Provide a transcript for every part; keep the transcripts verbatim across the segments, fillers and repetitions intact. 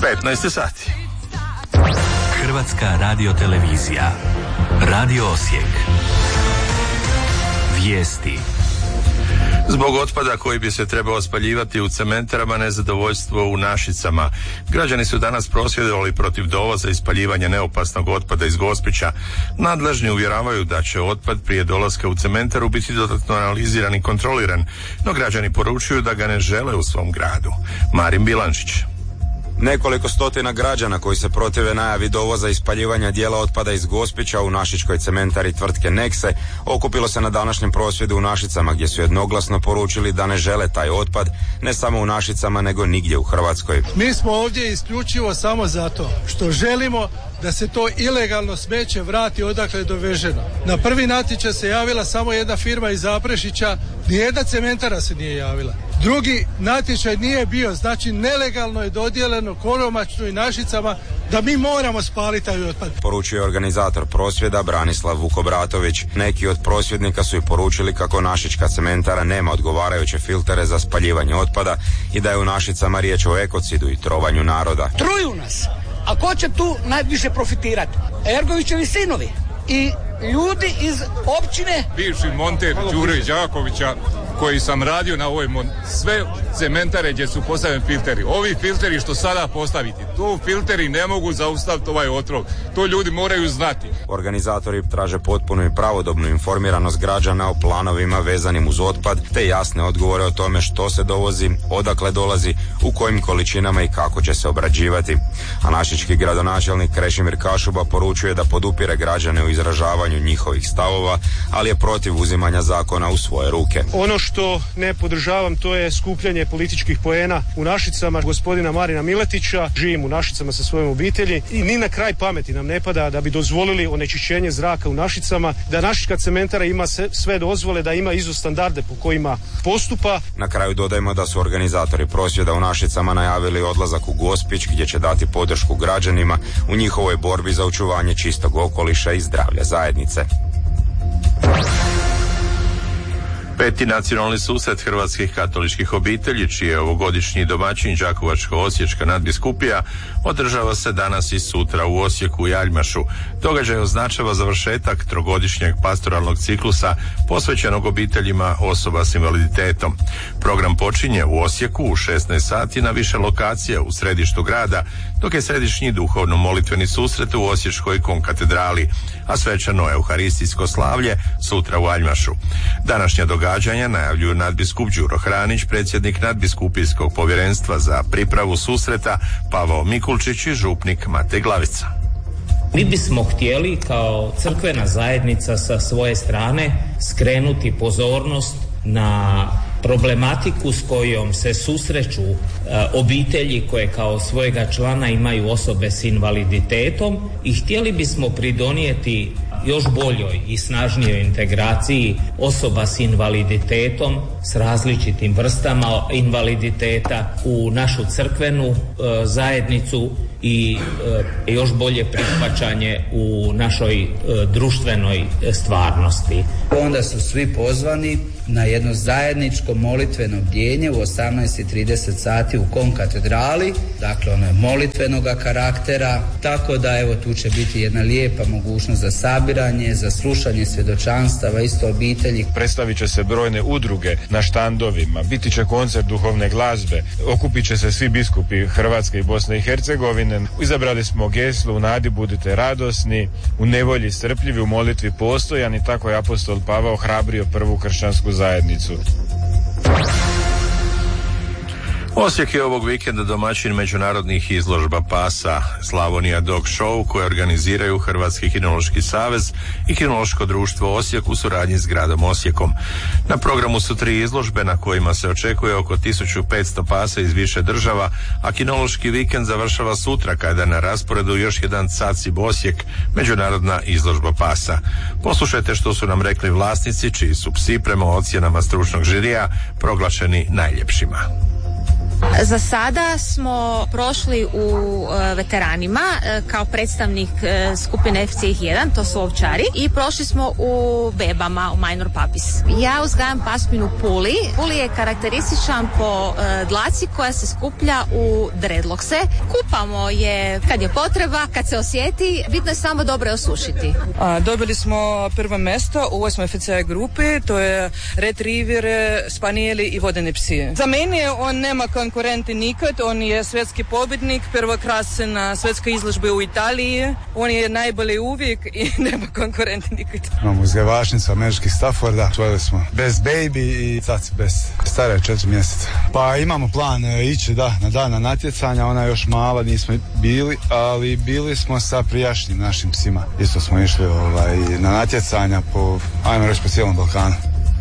petnaest sati. Hrvatska radiotelevizija. Radio Osijek. Vijesti. Zbog otpada koji bi se trebao spaljivati u cementarama, nezadovoljstvo u Našicama. Građani su danas prosvjedovali protiv dovoza i spaljivanja neopasnog otpada iz Gospića. Nadležni uvjeravaju da će otpad prije dolaska u cementaru biti dodatno analiziran i kontroliran, no građani poručuju da ga ne žele u svom gradu. Marin Bilančić. Nekoliko stotina građana koji se protive najavi dovoza i spaljivanja dijela otpada iz Gospića u našičkoj cementari tvrtke Nexe okupilo se na današnjem prosvjedu u Našicama, gdje su jednoglasno poručili da ne žele taj otpad, ne samo u Našicama nego nigdje u Hrvatskoj. Mi smo ovdje isključivo samo zato što želimo da se to ilegalno smeće vrati odakle je doveženo. Na prvi natječaj se javila samo jedna firma iz Zaprešića, nijedna cementara se nije javila. Drugi natječaj nije bio, znači nelegalno je dodijeljeno Koromačnu i Našicama da mi moramo spaliti taj otpad. Poručio je organizator prosvjeda Branislav Vukobratović. Neki od prosvjednika su i poručili kako našička cementara nema odgovarajuće filtere za spaljivanje otpada i da je u Našicama riječ o ekocidu i trovanju naroda. Truju nas. A ko će tu najviše profitirati? Ergovićevi sinovi i ljudi iz općine. Bivši monter Đure Đakovića, koji sam radio na ovoj mon... sve cementare gdje su postavljeni filteri. Ovi filteri što sada postaviti, to filteri ne mogu zaustaviti ovaj otrov. To ljudi moraju znati. Organizatori traže potpunu i pravodobnu informiranost građana o planovima vezanim uz otpad, te jasne odgovore o tome što se dovozi, odakle dolazi, u kojim količinama i kako će se obrađivati. A našički gradonačelnik Krešimir Kašuba poručuje da podupire građane u izražavanju njihovih stavova, ali je protiv uzimanja zakona u svoje ruke. Ono što ne podržavam, to je skupljanje političkih poena u Našicama gospodina Marina Miletića. Živim u Našicama sa svojom obitelji i ni na kraj pameti nam ne pada da bi dozvolili onečišćenje zraka u Našicama, da našička cementara ima sve dozvole, da ima izo standarde po kojima postupa. Na kraju dodajemo da su organizatori prosvjeda u Našicama najavili odlazak u Gospić, gdje će dati podršku građanima u njihovoj borbi za očuvanje čistog okoliša i zdravlja zajednice. Peti nacionalni susret hrvatskih katoličkih obitelji, čiji je ovogodišnji domaćin Đakovačko-osječka nadbiskupija, održava se danas i sutra u Osijeku i Aljmašu. Događaj označava završetak trogodišnjeg pastoralnog ciklusa posvećenog obiteljima osoba s invaliditetom. Program počinje u Osijeku u šesnaest sati na više lokacija u središtu grada, dok je središnji duhovno-molitveni susret u Osječkoj konkatedrali, a svečano euharistijsko slavlje sutra u Aljmašu. Današnja događanja najavljuju nadbiskup Đuro Hranić, predsjednik nadbiskupijskog povjerenstva za pripravu susreta Pavao Mikulčić i župnik Matej Glavica. Mi bismo htjeli kao crkvena zajednica sa svoje strane skrenuti pozornost na problematiku s kojom se susreću e, obitelji koje kao svojega člana imaju osobe s invaliditetom i htjeli bismo pridonijeti još boljoj i snažnijoj integraciji osoba s invaliditetom, s različitim vrstama invaliditeta u našu crkvenu e, zajednicu i e, još bolje prihvaćanje u našoj e, društvenoj stvarnosti. Onda su svi pozvani na jedno zajedničko molitveno bdjenje u osamnaest i trideset sati u konkatedrali, dakle ono je molitvenoga karaktera, tako da evo tu će biti jedna lijepa mogućnost za sabiranje, za slušanje svjedočanstava isto obitelji. Predstavit će se brojne udruge na štandovima, biti će koncert duhovne glazbe, okupit će se svi biskupi Hrvatske i Bosne i Hercegovine. Izabrali smo geslo u nadi budite radosni, u nevolji strpljivi, u molitvi postojani, tako je apostol Pavao hrabrio prvu kršćansku zajednicu. Osijek je ovog vikenda domaćin međunarodnih izložba pasa Slavonija Dog Show, koje organiziraju Hrvatski kinološki savez i Kinološko društvo Osijek u suradnji s gradom Osijekom. Na programu su tri izložbe na kojima se očekuje oko tisuću petsto pasa iz više država, a kinološki vikend završava sutra kada je na rasporedu još jedan Cacib Osijek, međunarodna izložba pasa. Poslušajte što su nam rekli vlasnici, čiji su psi prema ocjenama stručnog žirija proglašeni najljepšima. Za sada smo prošli u e, veteranima e, kao predstavnik e, skupine F C ih jedan, to su ovčari, i prošli smo u bebama, u minor puppies. Ja uzgajam pasminu Puli. Puli je karakterističan po e, dlaci koja se skuplja u dreadlockse. Kupamo je kad je potreba, kad se osjeti, bitno je samo dobro osušiti. A, dobili smo prvo mjesto u osmoj F C grupi, to je retriever, spanijeli i vodeni psi. Za mene on nema konkurenti nikad, on je svjetski pobjednik, prvokrasni na svjetskoj izložbi u Italiji, on je najbolji uvijek i nema konkurenti nikad. Imamo uzgajivačnicu američkih Stafforda, čuvali smo bez baby i caci bez stare četiri mjeseca. Pa imamo plan e, ići da, na dana natjecanja, ona je još mala, nismo bili, ali bili smo sa prijašnjim našim psima. Isto smo išli ovaj, na natjecanja po, ajmo reći, po cijelom Balkanu.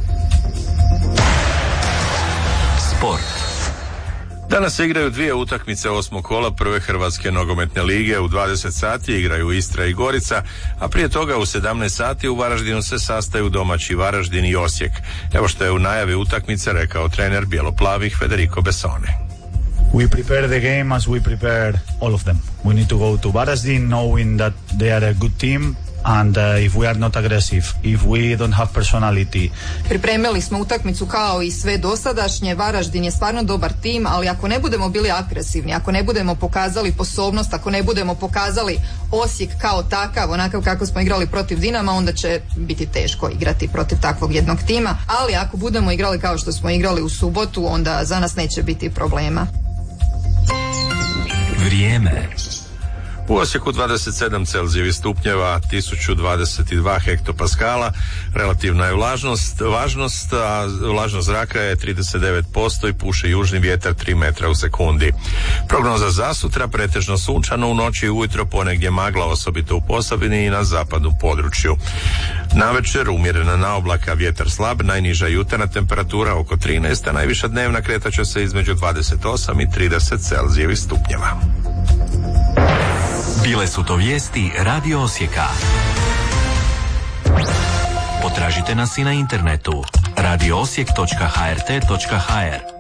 Sport. Danas se igraju dvije utakmice osmog kola prve Hrvatske nogometne lige. U dvadeset sati igraju Istra i Gorica, a prije toga u sedamnaest sati u Varaždinu se sastaju domaći Varaždin i Osijek. Evo što je u najavi utakmice rekao trener bijelo-plavih Federico Bessone. We prepare the game as we prepare all of them. We need to go to Varaždin knowing that they are a good team. And uh, if we are not aggressive, if we don't have personality. Pripremili smo utakmicu kao i sve dosadašnje. Varaždin je stvarno dobar tim, ali ako ne budemo bili agresivni, ako ne budemo pokazali sposobnost, ako ne budemo pokazali Osijek kao takav, onakav kako smo igrali protiv Dinama, onda će biti teško igrati protiv takvog jednog tima. Ali ako budemo igrali kao što smo igrali u subotu, onda za nas neće biti problema. Vrijeme. U Osijeku dvadeset sedam Celzijevih stupnjeva, tisuću dvadeset dva hektopaskala, relativna je vlažnost, važnost, a vlažnost zraka je trideset devet posto i puše južni vjetar tri metra u sekundi. Prognoza za sutra pretežno sunčano, u noći i ujutro ponegdje magla, osobito u Posavini i na zapadnom području. Navečer umjerena naoblaka, vjetar slab, najniža jutarnja temperatura oko trinaest, a najviša dnevna kretaće se između dvadeset osam i trideset Celzijevih stupnjeva. Bile su to vijesti Radio Osijeka. Potražite nas i na internetu radio osijek točka h r t točka h r.